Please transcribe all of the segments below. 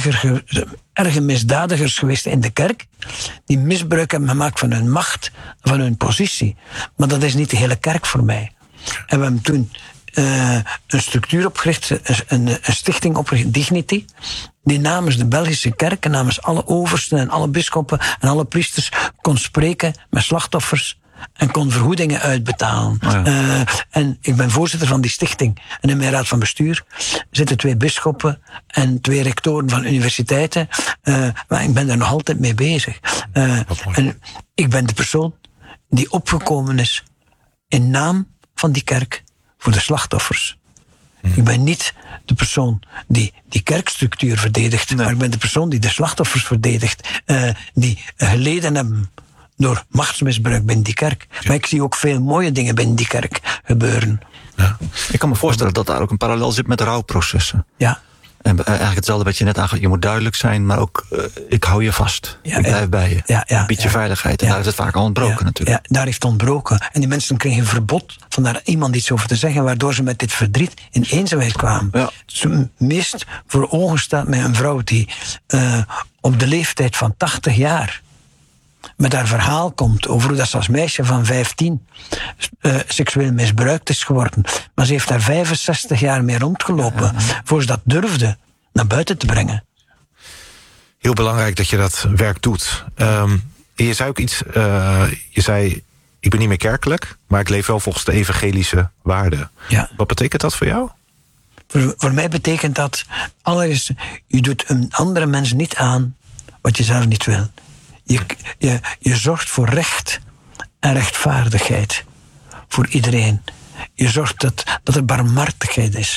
erge misdadigers geweest in de kerk, die misbruik hebben gemaakt van hun macht, van hun positie. Maar dat is niet de hele kerk voor mij. En we hebben toen een structuur opgericht, een stichting opgericht, Dignity, die namens de Belgische kerk en namens alle oversten en alle bisschoppen en alle priesters kon spreken met slachtoffers en kon vergoedingen uitbetalen. Oh ja. En ik ben voorzitter van die stichting. En in mijn raad van bestuur zitten 2 bisschoppen en 2 rectoren van universiteiten. Maar ik ben daar nog altijd mee bezig. En ik ben de persoon die opgekomen is in naam van die kerk voor de slachtoffers. Ik ben niet de persoon die die kerkstructuur verdedigt, maar ik ben de persoon die de slachtoffers verdedigt, die geleden hebben door machtsmisbruik binnen die kerk. Ja. Maar ik zie ook veel mooie dingen binnen die kerk gebeuren. Ja. Ik kan me voorstellen dat daar ook een parallel zit met rouwprocessen. Ja. En eigenlijk hetzelfde wat je net aangaf. Je moet duidelijk zijn, maar ook ik hou je vast. Ik blijf bij je. Ik bied je veiligheid. En daar is het vaak al ontbroken natuurlijk. Ja, daar heeft het ontbroken. En die mensen kregen een verbod van daar iemand iets over te zeggen, waardoor ze met dit verdriet in eenzaamheid kwamen. Ja. Dus meest voor ogen staat mij een vrouw die op de leeftijd van 80 jaar met haar verhaal komt over hoe dat ze als meisje van 15 seksueel misbruikt is geworden. Maar ze heeft daar 65 jaar mee rondgelopen voor ze dat durfde naar buiten te brengen. Heel belangrijk dat je dat werk doet. Je zei ook iets, je zei, ik ben niet meer kerkelijk, maar ik leef wel volgens de evangelische waarden. Ja. Wat betekent dat voor jou? Voor mij betekent dat, allereerst, je doet een andere mens niet aan wat je zelf niet wil. Je zorgt voor recht en rechtvaardigheid voor iedereen. Je zorgt dat er barmhartigheid is.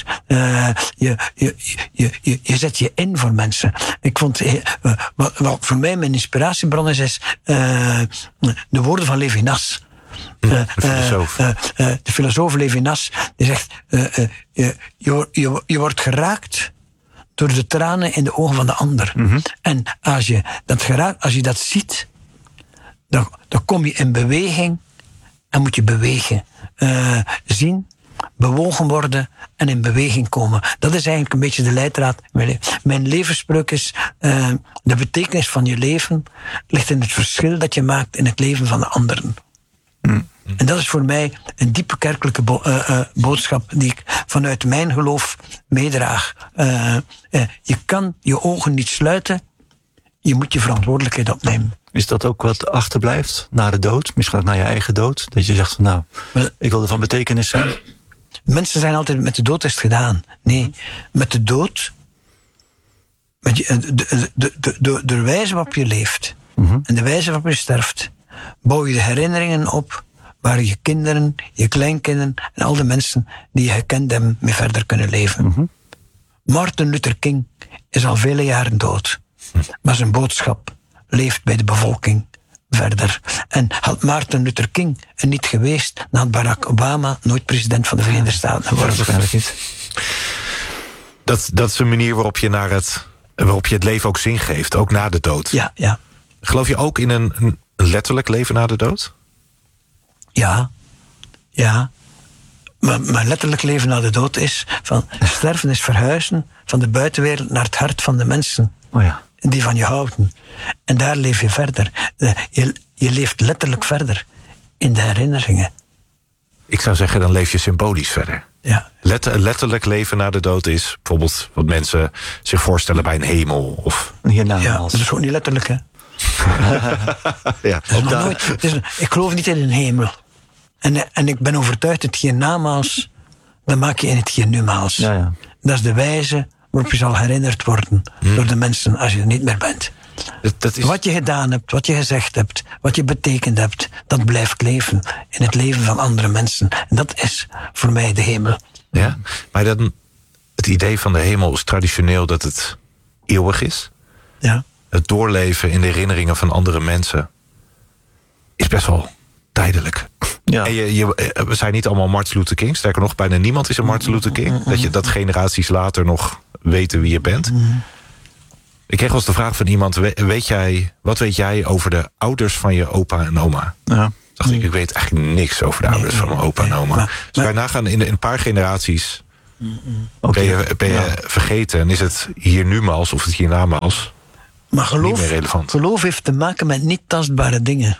Je zet je in voor mensen. Ik vond, wat voor mij mijn inspiratiebron is de woorden van Levinas. De filosoof Levinas, die zegt, je wordt geraakt door de tranen in de ogen van de ander. Mm-hmm. En als je dat ziet, dan kom je in beweging en moet je bewegen. Zien, bewogen worden en in beweging komen. Dat is eigenlijk een beetje de leidraad. Mijn levensspreuk is, de betekenis van je leven ligt in het verschil dat je maakt in het leven van de anderen. Mm. En dat is voor mij een diepe kerkelijke boodschap die ik vanuit mijn geloof meedraag. Je kan je ogen niet sluiten. Je moet je verantwoordelijkheid opnemen. Is dat ook wat achterblijft na de dood? Misschien ook na je eigen dood? Dat je zegt van nou, ik wil er van betekenis zijn. Mensen zijn altijd met de dood is het gedaan. Nee, met de dood, de wijze waarop je leeft, mm-hmm, en de wijze waarop je sterft, bouw je de herinneringen op waar je kinderen, je kleinkinderen en al de mensen die je gekend hebben mee verder kunnen leven. Mm-hmm. Martin Luther King is al vele jaren dood. Maar zijn boodschap leeft bij de bevolking verder. En had Martin Luther King er niet geweest, dan had Barack Obama nooit president van de Verenigde Staten geworden. Waarschijnlijk niet. Dat is een manier waarop je het leven ook zin geeft, ook na de dood. Ja. Geloof je ook in een letterlijk leven na de dood? Ja. Maar letterlijk leven na de dood is van sterven is verhuizen van de buitenwereld naar het hart van de mensen. Oh ja. Die van je houden. En daar leef je verder. Je leeft letterlijk verder in de herinneringen. Ik zou zeggen, dan leef je symbolisch verder. Ja. Letterlijk leven na de dood is bijvoorbeeld wat mensen zich voorstellen bij een hemel. Of dat is ook niet letterlijk, hè? Ja. Ik geloof niet in een hemel. En ik ben overtuigd, het hiernamaals, dan maak je in het hiernumaals. Ja. Dat is de wijze waarop je zal herinnerd worden door de mensen als je er niet meer bent. Dat is... Wat je gedaan hebt, wat je gezegd hebt, wat je betekend hebt, dat blijft leven in het leven van andere mensen. En dat is voor mij de hemel. Ja, maar dan, het idee van de hemel is traditioneel dat het eeuwig is. Ja. Het doorleven in de herinneringen van andere mensen is best wel tijdelijk. Ja. En we zijn niet allemaal Martin Luther King. Sterker nog, bijna niemand is een Martin Luther King. Dat generaties later nog weten wie je bent. Ik kreeg wel eens de vraag van iemand, wat weet jij over de ouders van je opa en oma? Ja. Dacht ik weet eigenlijk niks over de ouders van mijn opa en oma. Dus wij nagaan in een paar generaties Ben je vergeten en is het hier nu mals of het hiernamaals maar niet meer relevant? Geloof heeft te maken met niet tastbare dingen.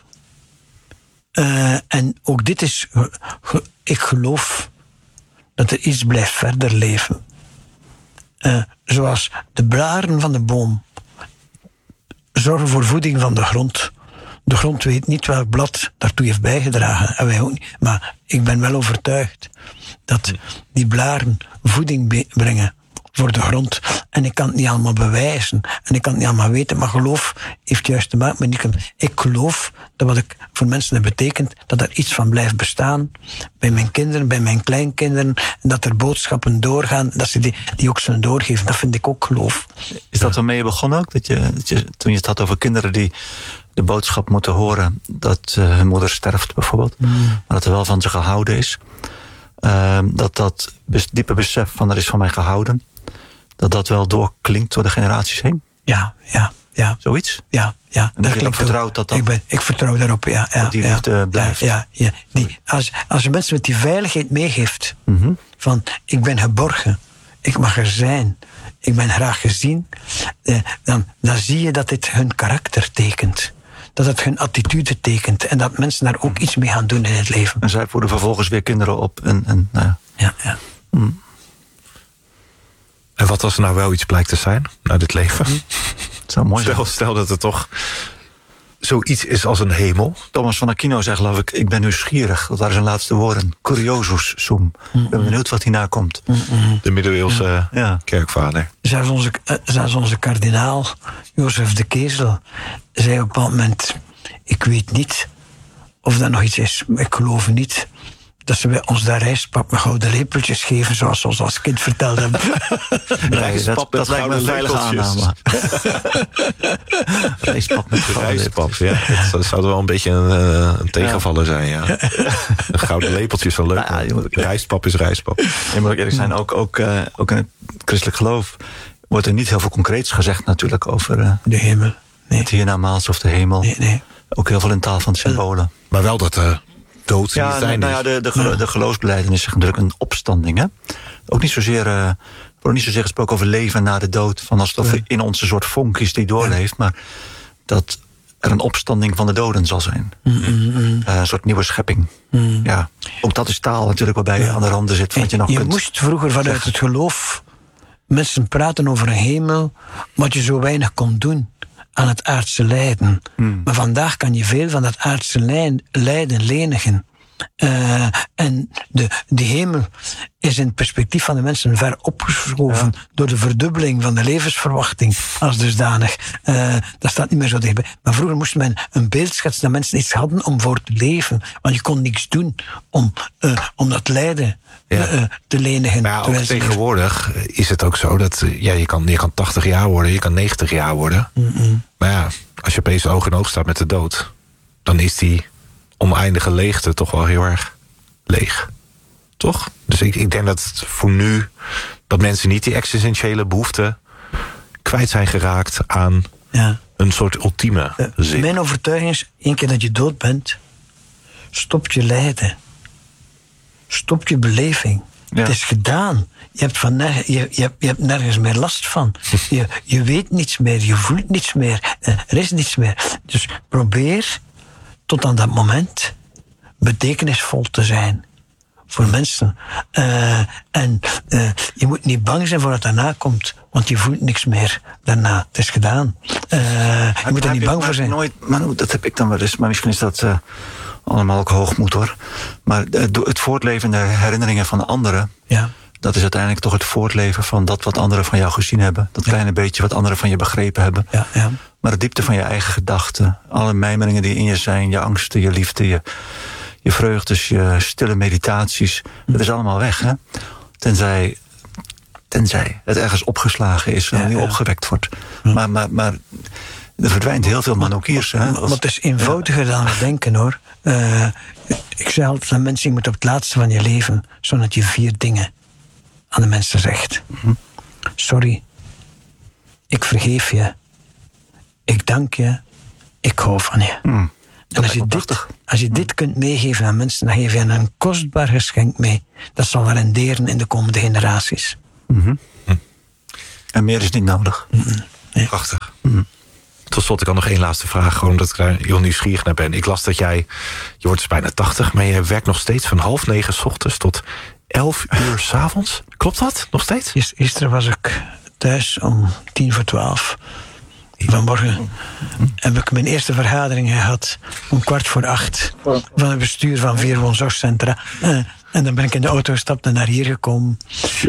En ook dit is... Ik geloof dat er iets blijft verder leven. Zoals de blaren van de boom zorgen voor voeding van de grond. De grond weet niet welk blad daartoe heeft bijgedragen. En wij ook niet. Maar ik ben wel overtuigd dat die blaren voeding brengen voor de grond. En ik kan het niet allemaal bewijzen. En ik kan het niet allemaal weten. Maar geloof heeft juist te maken met... Ik geloof dat wat ik voor mensen heb betekent, dat er iets van blijft bestaan. Bij mijn kinderen, bij mijn kleinkinderen. En dat er boodschappen doorgaan. Dat ze die ook zullen doorgeven. Dat vind ik ook geloof. Is dat waarmee je begon ook? Dat je, toen je het had over kinderen die de boodschap moeten horen dat hun moeder sterft bijvoorbeeld. Maar dat er wel van ze gehouden is. Dat diepe besef van er is van mij gehouden. Dat wel doorklinkt door de generaties heen? Ja. Zoiets? Ja. En dat je ook vertrouwt dat. Ik vertrouw daarop, ja. Dat die liefde blijft. Ja. Als je mensen met die veiligheid meegeeft, van ik ben geborgen, ik mag er zijn, ik ben graag gezien, dan zie je dat dit hun karakter tekent. Dat het hun attitude tekent. En dat mensen daar ook iets mee gaan doen in het leven. En zij voeden vervolgens weer kinderen op. Ja. En wat als er nou wel iets blijkt te zijn naar dit leven? Het zou mooi zijn. Stel dat het toch zoiets is als een hemel. Thomas van Aquino zei geloof ik ben nieuwsgierig. Dat waren zijn laatste woorden. Curiosus sum. Ik ben benieuwd wat hierna komt. De middeleeuwse kerkvader. Zelfs onze kardinaal Jozef de Kezel zei op een bepaald moment: ik weet niet of dat nog iets is. Ik geloof niet dat ze ons daar rijstpap met gouden lepeltjes geven, zoals ze ons als kind verteld hebben. Dat lijkt me een veilige aanname. Rijstpap met rijstpap, ja. Dat zou wel een beetje een tegenvaller zijn, ja. De gouden lepeltjes zijn leuk. Rijstpap is rijstpap. Je moet eerlijk zijn, ook in het christelijk geloof wordt er niet heel veel concreets gezegd natuurlijk over de hemel. Nee. Het hiernamaals of de hemel. Nee. Ook heel veel in taal van symbolen. Maar wel dat dood niet zijn is. De geloofsbelijdenis is natuurlijk een opstanding. Hè? Ook niet zozeer, er wordt niet zozeer gesproken over leven na de dood. Van alsof er in ons een soort vonk is die doorleeft. Maar dat er een opstanding van de doden zal zijn. Een soort nieuwe schepping. Ja. Ook dat is taal natuurlijk waarbij je aan de randen zit. Wat je nog kunt moest vroeger vanuit het geloof mensen praten over een hemel, wat je zo weinig kon doen aan het aardse lijden. Maar vandaag kan je veel van dat aardse lijden lenigen. En de hemel is in het perspectief van de mensen ver opgeschoven door de verdubbeling van de levensverwachting als dusdanig. Dat staat niet meer zo dichtbij. Maar vroeger moest men een beeld schetsen dat mensen iets hadden om voor te leven. Want je kon niks doen om dat lijden te lenigen. Maar ook tegenwoordig is het ook zo dat je kan 80 jaar worden, je kan 90 jaar worden. Maar ja, als je opeens oog in oog staat met de dood, dan is die oneindige leegte toch wel heel erg leeg. Toch? Dus ik denk dat voor nu dat mensen niet die existentiële behoefte kwijt zijn geraakt aan een soort ultieme zin. Mijn overtuiging is, één keer dat je dood bent, stopt je lijden. Stopt je beleving. Ja. Het is gedaan. Je hebt nergens meer last van. Je weet niets meer, je voelt niets meer. Er is niets meer. Dus probeer tot aan dat moment betekenisvol te zijn voor mensen. En je moet niet bang zijn voor wat daarna komt, want je voelt niks meer daarna. Het is gedaan. Je moet er niet bang voor zijn. Maar dat heb ik dan wel eens, maar misschien is dat allemaal ook hoogmoed hoor. Maar het voortleven in de herinneringen van anderen, dat is uiteindelijk toch het voortleven van dat wat anderen van jou gezien hebben. Dat kleine beetje wat anderen van je begrepen hebben. Ja. Maar de diepte van je eigen gedachten, alle mijmeringen die in je zijn, je angsten, je liefde, je vreugdes, je stille meditaties, dat is allemaal weg. Hè? Tenzij het ergens opgeslagen is en niet opgewekt wordt. Maar er verdwijnt heel veel manokiers. Maar het is eenvoudiger dan we denken hoor. Ik zeg altijd aan mensen, je moet op het laatste van je leven, zodat je 4 dingen aan de mensen zegt. Sorry, ik vergeef je, ik dank je, ik hou van je. En als je dit kunt meegeven aan mensen, dan geef je een kostbaar geschenk mee. Dat zal renderen in de komende generaties. Mm-hmm. En meer is niet nodig. Nee. Prachtig. Tot slot, ik had nog één laatste vraag. Gewoon omdat ik daar heel nieuwsgierig naar ben. Ik las dat je wordt dus bijna 80, maar je werkt nog steeds van 8:30 's ochtends tot 11 uur 's avonds. Klopt dat nog steeds? Gisteren was ik thuis om 11:45. Vanmorgen heb ik mijn eerste vergadering gehad om 7:15 van het bestuur van 4 woonzorgcentra. En dan ben ik in de auto gestapt en naar hier gekomen.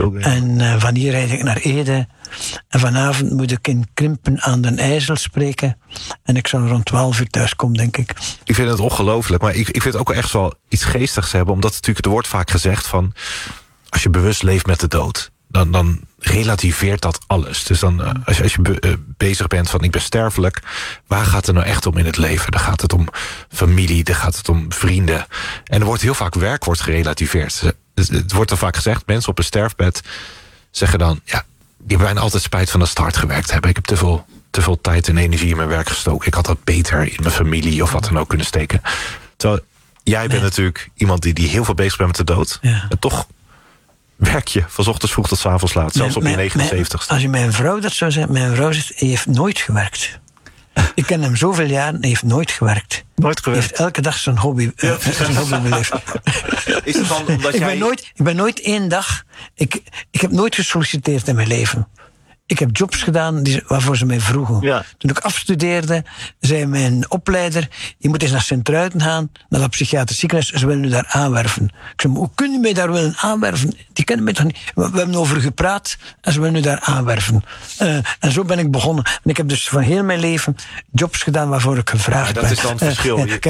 En van hier rijd ik naar Ede. En vanavond moet ik in Krimpen aan den IJssel spreken. En ik zal rond 12 uur thuis komen, denk ik. Ik vind het ongelooflijk, maar ik vind het ook echt wel iets geestigs hebben. Omdat natuurlijk, er wordt vaak gezegd van, als je bewust leeft met de dood, dan relativeert dat alles. Dus dan, als je bezig bent van, ik ben sterfelijk, waar gaat het nou echt om in het leven? Dan gaat het om familie, dan gaat het om vrienden. En er wordt heel vaak werk gerelativeerd. Het wordt dan vaak gezegd, mensen op een sterfbed zeggen dan, ja, die hebben bijna altijd spijt van de start gewerkt hebben. Ik heb te veel tijd en energie in mijn werk gestoken. Ik had dat beter in mijn familie of wat dan ook kunnen steken. Terwijl jij bent natuurlijk iemand die heel veel bezig bent met de dood. Ja. En toch werk je van 's ochtends vroeg tot 's avonds laat. Zelfs op je 79ste. Als je mijn vrouw dat zou zeggen, mijn vrouw zegt, hij heeft nooit gewerkt. Ik ken hem zoveel jaren, hij heeft nooit gewerkt. Nooit gewerkt. Hij heeft elke dag zijn hobby beleefd. Is het dan omdat Ik ben nooit één dag... Ik heb nooit gesolliciteerd in mijn leven. Ik heb jobs gedaan waarvoor ze mij vroegen. Ja. Toen ik afstudeerde, zei mijn opleider, je moet eens naar Sint-Truiden gaan, naar dat psychiatrisch ziekenhuis, ze willen u daar aanwerven. Ik zei, maar hoe kun je mij daar willen aanwerven? Die kennen mij toch niet? We hebben over gepraat en ze willen u daar aanwerven. En zo ben ik begonnen. En ik heb dus van heel mijn leven jobs gedaan waarvoor ik gevraagd ben. Dat is dan het verschil. Ik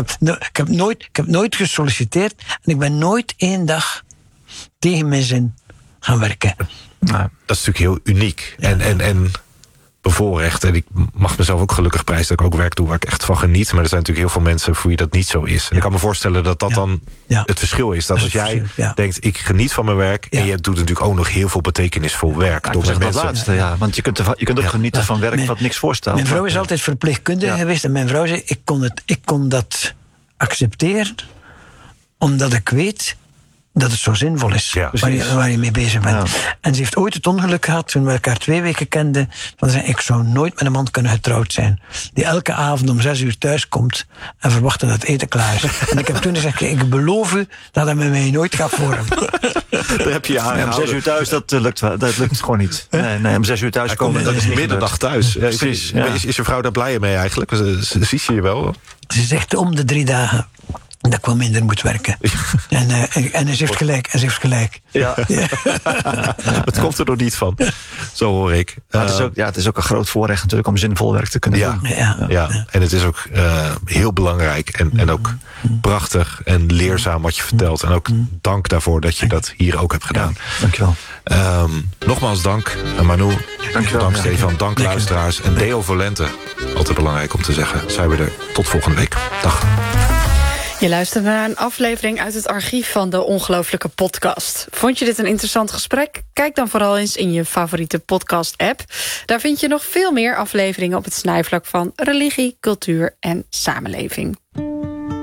heb nooit gesolliciteerd en ik ben nooit één dag tegen mijn zin gaan werken. Nou, dat is natuurlijk heel uniek. Ja. En bevoorrecht. En ik mag mezelf ook gelukkig prijzen dat ik ook werk doe waar ik echt van geniet. Maar er zijn natuurlijk heel veel mensen voor wie dat niet zo is. En ik kan me voorstellen dat dan het verschil is. Dat als jij denkt, ik geniet van mijn werk. En je doet natuurlijk ook nog heel veel betekenisvol werk. Door met mensen. Laatste, want je kunt ook genieten van werk wat niks voorstelt. Mijn vrouw is altijd verpleegkundige geweest. En mijn vrouw zei, ik kon dat accepteren. Omdat ik weet dat het zo zinvol is, waar je mee bezig bent. Ja. En ze heeft ooit het ongeluk gehad, toen we elkaar 2 weken kenden, van zei, ik zou nooit met een man kunnen getrouwd zijn, die elke avond om 6 uur thuis komt en verwacht dat het eten klaar is. En ik heb toen gezegd, ik beloof u dat hij met mij nooit gaat voor hem. Daar heb je aan. Om 6 uur thuis, dat lukt gewoon niet. Nee, om 6 uur thuis komen, dat is middag thuis. Ja, precies. Ja. Is je vrouw daar blij mee eigenlijk? Ziet ze je wel? Ze zegt om de 3 dagen dat ik wel minder moet werken. En ze heeft gelijk. Ja. Het komt er nog niet van. Zo hoor ik. Het is ook een groot voorrecht natuurlijk om zinvol werk te kunnen doen. Ja. En het is ook heel belangrijk en ook prachtig en leerzaam wat je vertelt. En ook dank daarvoor dat je dat hier ook hebt gedaan. Ja, dankjewel. Nogmaals dank, Manu. Dankjewel. Dank Stefan, dank luisteraars. En Deo Volente, altijd belangrijk om te zeggen. Zijn we er tot volgende week. Dag. Je luistert naar een aflevering uit het archief van de Ongelooflijke Podcast. Vond je dit een interessant gesprek? Kijk dan vooral eens in je favoriete podcast-app. Daar vind je nog veel meer afleveringen op het snijvlak van religie, cultuur en samenleving.